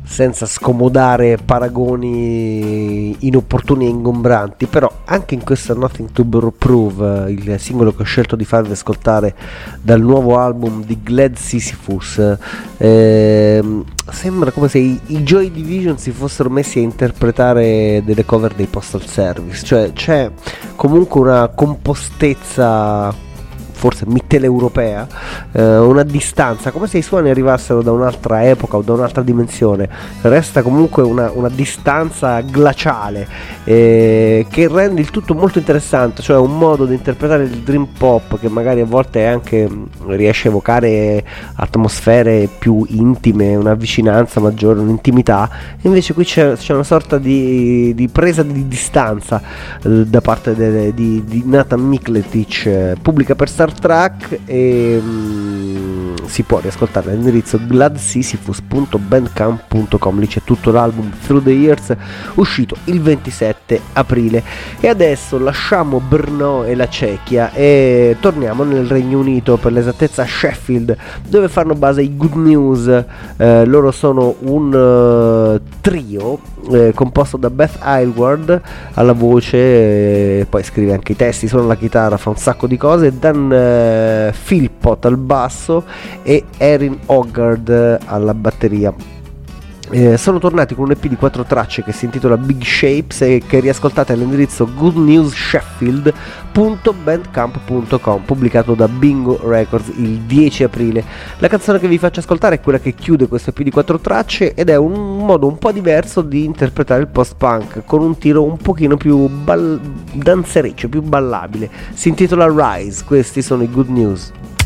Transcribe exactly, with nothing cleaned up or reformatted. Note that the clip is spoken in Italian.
senza scomodare paragoni inopportuni e ingombranti, però anche in questa Nothing to Prove, il singolo che ho scelto di farvi ascoltare dal nuovo album di Glad Sisyphus, eh, sembra come se i, i Joy Division si fossero messi a interpretare delle cover dei Postal Service, cioè c'è comunque una compostezza forse mitteleuropea, eh, una distanza, come se i suoni arrivassero da un'altra epoca o da un'altra dimensione. Resta comunque una, una distanza glaciale, eh, che rende il tutto molto interessante, cioè un modo di interpretare il dream pop che magari a volte anche riesce a evocare atmosfere più intime, una vicinanza maggiore, un'intimità. Invece qui c'è, c'è una sorta di, di presa di distanza eh, da parte de, di, di Nathan Mikletic, eh, pubblica per Star Trek, e mm, si può riascoltare all'indirizzo glad sisyphus punto bandcamp punto com. Lì c'è tutto l'album Through the Years, uscito il ventisette aprile. E adesso lasciamo Brno e la Cechia e torniamo nel Regno Unito, per l'esattezza a Sheffield, dove fanno base i Good News. Eh, loro sono un uh, trio eh, composto da Beth Aylward alla voce, eh, poi scrive anche i testi, suona la chitarra, fa un sacco di cose. Dan eh, Philpott al basso e Erin Hoggard alla batteria. Eh, sono tornati con un E P di quattro tracce che si intitola Big Shapes e che riascoltate all'indirizzo good news sheffield punto bandcamp punto com, pubblicato da Bingo Records il dieci aprile. La canzone che vi faccio ascoltare è quella che chiude questo E P di quattro tracce ed è un modo un po' diverso di interpretare il post-punk, con un tiro un pochino più ball- danzereccio, più ballabile. Si intitola Rise, questi sono i Good News.